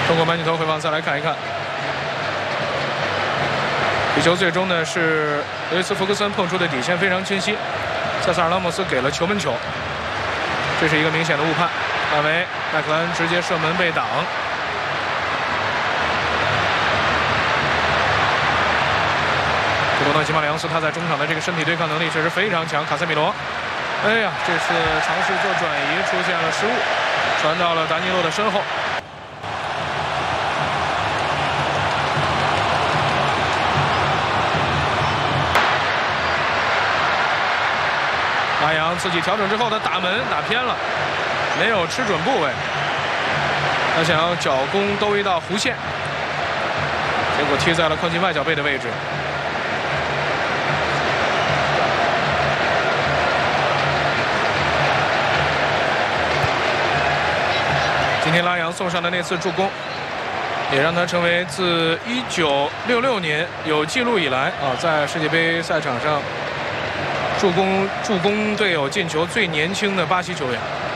通过慢镜头回放再来看一看，比球最终呢是雷斯福克森碰出的底线非常清晰，塞萨尔拉莫斯给了球门球，这是一个明显的误判。范围，麦克兰直接射门被挡。布诺基马里昂斯他在中场的这个身体对抗能力确实非常强。卡塞米罗，哎呀，这次尝试做转移出现了失误，传到了达尼洛的身后。拉扬自己调整之后的打门打偏了，没有吃准部位，他想要脚弓兜一道弧线，结果踢在了靠近外脚背的位置。今天拉扬送上的那次助攻，也让他成为自1966年有记录以来在世界杯赛场上助攻队友进球最年轻的巴西球员。